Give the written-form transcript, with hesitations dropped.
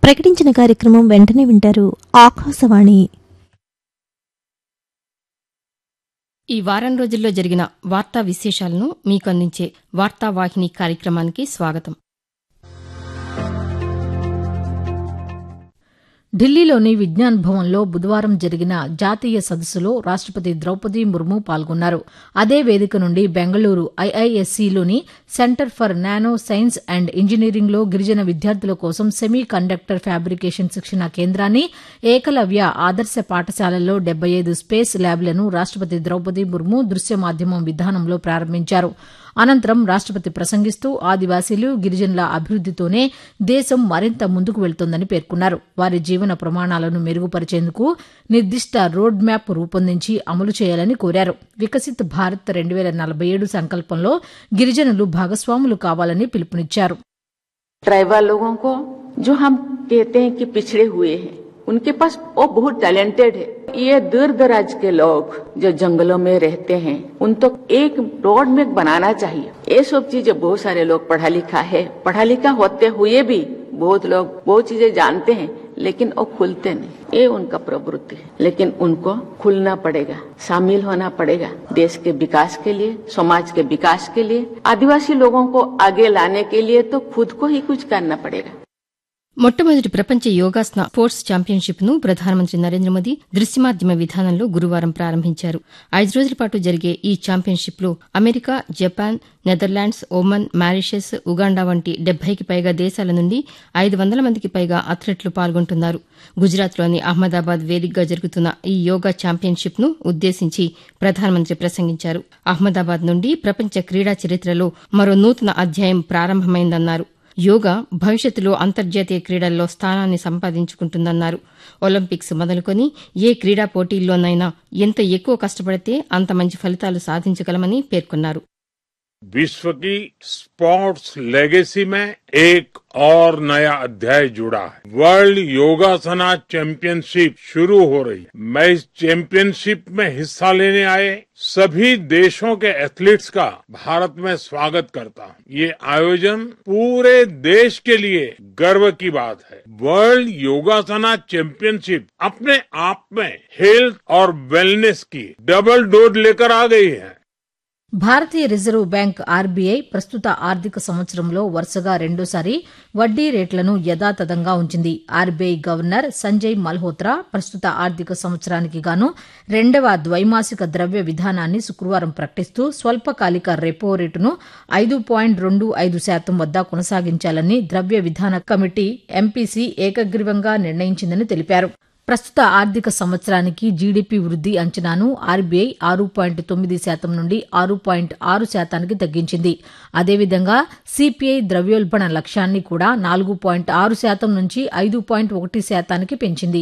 ప్రకటించిన కార్యక్రమం వెంటనే వింటారు. ఆకాశవాణి. ఈ వారం రోజుల్లో జరిగిన వార్తా విశేషాలను మీకు అందించే వార్తావాహిని కార్యక్రమానికి స్వాగతం. ఢిల్లీలోని విజ్ఞాన్ భవన్లో బుధవారం జరిగిన జాతీయ సదస్సులో రాష్టపతి ద్రౌపది ముర్ము పాల్గొన్నారు. అదే వేదిక నుండి Bengaluru ఐఐఎస్సీలోని centre for nano science and ఇంజనీరింగ్లో గిరిజన విద్యార్థుల కోసం సెమీ కండక్టర్ ఫ్యాబ్రికేషన్ శిక్షణా కేంద్రాన్ని, ఏకలవ్య ఆదర్శ పాఠశాలల్లో 75 స్పేస్ ల్యాబ్లను రాష్టపతి ద్రౌపది ముర్ము దృశ్య మాధ్యమం విధానంలో ప్రారంభించారు. అనంతరం రాష్టపతి ప్రసంగిస్తూ ఆదివాసీలు, గిరిజనుల అభివృద్దితోనే దేశం మరింత ముందుకు వెళ్తోందని పేర్కొన్నారు. వారి జీవన ప్రమాణాలను మెరుగుపరిచేందుకు నిర్దిష్ట రోడ్ మ్యాప్ రూపొందించి అమలు చేయాలని కోరారు. వికసిత్ భారత్ 2047 సంకల్పంలో గిరిజనులు భాగస్వాములు కావాలని పిలుపునిచ్చారు. ट्राइबल लोगों को जो हम कहते हैं कि पिछड़े हुए हैं, उनके पास वो बहुत टैलेंटेड है. ये दूर दराज के लोग जो जंगलों में रहते हैं, उन तो एक रोड में बनाना चाहिए. ये सब चीजें बहुत सारे लोग पढ़ा लिखा होते हुए भी बहुत लोग बहुत चीजें जानते हैं, लेकिन वो खुलते नहीं. ये उनका प्रवृत्ति है, लेकिन उनको खुलना पड़ेगा, शामिल होना पड़ेगा. देश के विकास के लिए, समाज के विकास के लिए, आदिवासी लोगों को आगे लाने के लिए तो खुद को ही कुछ करना पड़ेगा. మొట్టమొదటి ప్రపంచ యోగాసన స్పోర్ట్స్ ఛాంపియన్షిప్ ను ప్రధానమంత్రి నరేంద్ర మోదీ దృశ్యమాధ్యమ విధానంలో గురువారం ప్రారంభించారు. 5 రోజుల పాటు జరిగే ఈ ఛాంపియన్షిప్ లో America, Japan, Netherlands, Oman, Mauritius, Uganda వంటి 70కి పైగా దేశాల నుండి 500 మందికి పైగా అథ్లెట్లు పాల్గొంటున్నారు. గుజరాత్లోని అహ్మదాబాద్ వేదికగా జరుగుతున్న ఈ యోగా ఛాంపియన్షిప్ ను ఉద్దేశించి ప్రధానమంత్రి ప్రసంగించారు. అహ్మదాబాద్ నుండి ప్రపంచ క్రీడా చరిత్రలో మరో నూతన అధ్యాయం ప్రారంభమైందన్నారు. యోగా భవిష్యత్తులో అంతర్జాతీయ క్రీడల్లో స్థానాన్ని సంపాదించుకుంటుందన్నారు. ఒలింపిక్స్ మొదలుకొని ఏ క్రీడా పోటీల్లోనైనా ఎంత ఎక్కువ కష్టపడితే అంత మంచి ఫలితాలు సాధించగలమని పేర్కొన్నారు. विश्व की स्पोर्ट्स लेगेसी में एक और नया अध्याय जुड़ा है. वर्ल्ड योगासना चैंपियनशिप शुरू हो रही है. मैं इस चैंपियनशिप में हिस्सा लेने आए सभी देशों के एथलीट्स का भारत में स्वागत करता हूं. ये आयोजन पूरे देश के लिए गर्व की बात है. वर्ल्ड योगासना चैंपियनशिप अपने आप में हेल्थ और वेलनेस की डबल डोज लेकर आ गई है. భారతీయ రిజర్వ్ బ్యాంక్ ఆర్బీఐ ప్రస్తుత ఆర్థిక సంవత్సరంలో వరుసగా రెండోసారి వడ్డీ రేట్లను యథాతథంగా ఉంచింది. ఆర్బీఐ గవర్నర్ సంజయ్ మల్హోత్రా ప్రస్తుత ఆర్థిక సంవత్సరానికి గాను 2వ ద్వైమాసిక ద్రవ్య విధానాన్ని శుక్రవారం ప్రకటిస్తూ స్వల్పకాలిక రెపో రేటును 5.25% వద్ద కొనసాగించాలని ద్రవ్య విధాన కమిటీ ఎంపీసీ ఏకగ్రీవంగా నిర్ణయించిందని తెలిపారు. ప్రస్తుత ఆర్థిక సంవత్సరానికి జీడీపీ వృద్ది అంచనాను ఆర్బీఐ 6.9% నుండి 6.6% తగ్గించింది. అదేవిధంగా సీపీఐ ద్రవ్యోల్బణ లక్ష్యాన్ని కూడా 4.6% నుంచి 5.1% పెంచింది.